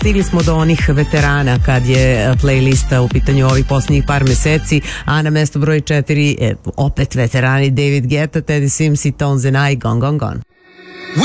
Stigli smo do onih veterana kad je playlista u pitanju ovih posljednjih par meseci, a na mesto broj 4 opet veterani David Guetta, Teddy Swims i Tones and I, Gone Gone Gone.